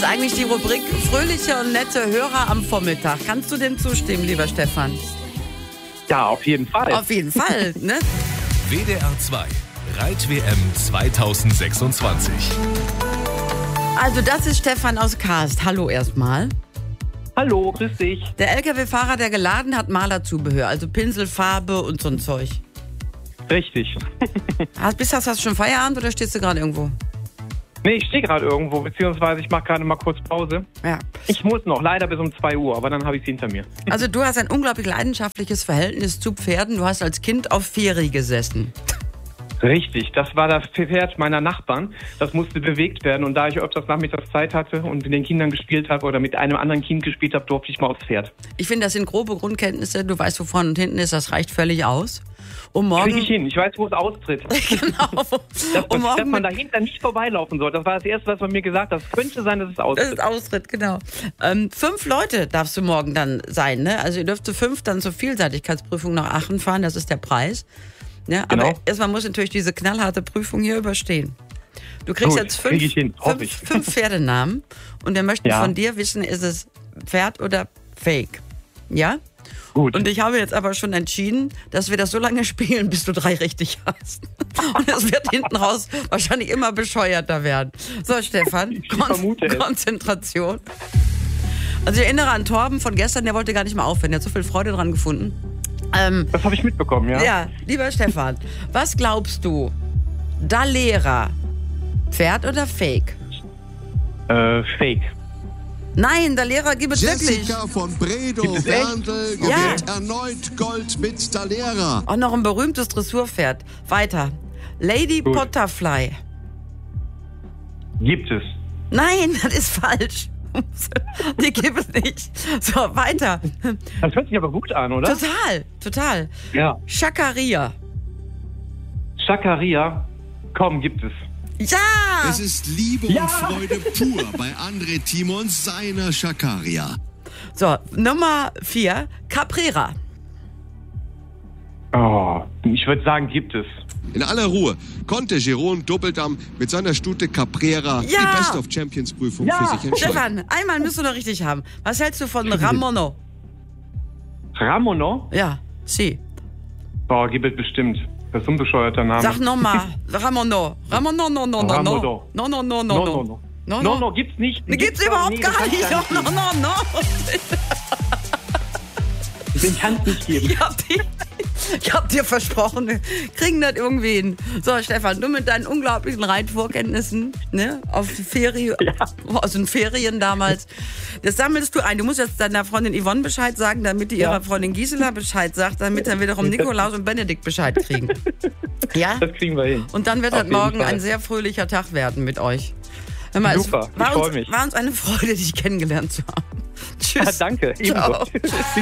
ist eigentlich die Rubrik fröhliche und nette Hörer am Vormittag. Kannst du dem zustimmen, lieber Stefan? Ja, auf jeden Fall. Auf jeden Fall, ne? WDR 2 Reit-WM 2026. Also das ist Stefan aus Karst. Hallo erstmal. Hallo, grüß dich. Der LKW-Fahrer, der geladen hat Malerzubehör, also Pinsel, Farbe und so ein Zeug. Richtig. Hast du schon Feierabend oder stehst du gerade irgendwo? Nee, ich stehe gerade irgendwo, beziehungsweise ich mache gerade mal kurz Pause. Ja. Ich muss noch, leider bis um 2 Uhr, aber dann habe ich es hinter mir. Also du hast ein unglaublich leidenschaftliches Verhältnis zu Pferden. Du hast als Kind auf Feri gesessen. Richtig, das war das Pferd meiner Nachbarn. Das musste bewegt werden und da ich öfters nachmittags Zeit hatte und mit den Kindern gespielt habe oder mit einem anderen Kind gespielt habe, durfte ich mal aufs Pferd. Ich finde, das sind grobe Grundkenntnisse. Du weißt, wo vorne und hinten ist, das reicht völlig aus. Um morgen... Krieg ich hin, ich weiß, wo es austritt. Genau. Dass man dahinter nicht vorbeilaufen soll. Das war das Erste, was man mir gesagt hat. Es könnte sein, dass es austritt. Das ist Austritt, genau. 5 Leute darfst du morgen dann sein, ne? Also ihr dürft zu 5 dann zur Vielseitigkeitsprüfung nach Aachen fahren, das ist der Preis. Ja, genau. Aber erstmal muss natürlich diese knallharte Prüfung hier überstehen. Du kriegst jetzt 5 Pferdenamen und wir möchten von dir wissen, ist es Pferd oder Fake? Ja? Gut. Und ich habe jetzt aber schon entschieden, dass wir das so lange spielen, bis du 3 richtig hast. Und es wird hinten raus wahrscheinlich immer bescheuerter werden. So, Stefan, Konzentration. Also ich erinnere an Torben von gestern, der wollte gar nicht mehr aufhören. Der hat so viel Freude dran gefunden. Das habe ich mitbekommen, ja. Ja, lieber Stefan, was glaubst du? Dalera, Pferd oder Fake? Fake. Nein, Dalera gibt es wirklich. Jessica von Bredow-Werndl gewinnt erneut Gold mit Dalera. Auch noch ein berühmtes Dressurpferd. Weiter. Lady Potterfly. Gibt es. Nein, das ist falsch. Die gibt es nicht. So, weiter. Das hört sich aber gut an, oder? Total. Ja. Schakaria. Schakaria. Komm, gibt es. Ja! Es ist Liebe und Freude pur bei André Timons seiner Schakaria. So, Nummer 4. Caprera. Oh, ich würde sagen, gibt es. In aller Ruhe konnte Jeroen Doppeldamm mit seiner Stute Caprera die Best of Champions Prüfung für sich entscheiden. Stefan, einmal müsst du noch richtig haben. Was hältst du von Ramono? Ramono? Ja, sie. Boah, gibt es bestimmt. Das ist ein bescheuerter Name. Sag nochmal. Ramono. Ramono. No, gibt's nicht. Gibt's überhaupt gar nicht. No. Den kann es nicht geben. Ich hab dir versprochen, wir kriegen das irgendwie hin. So, Stefan, du mit deinen unglaublichen Reitvorkenntnissen, ne, aus den Ferien damals, das sammelst du ein. Du musst jetzt deiner Freundin Yvonne Bescheid sagen, damit die ihrer Freundin Gisela Bescheid sagt, damit dann wiederum Nikolaus und Benedikt Bescheid kriegen. Ja? Das kriegen wir hin. Und dann wird das morgen ein sehr fröhlicher Tag werden mit euch. Hör mal, super, ich freue mich. War uns eine Freude, dich kennengelernt zu haben. Tschüss. Ja, danke, ebenso.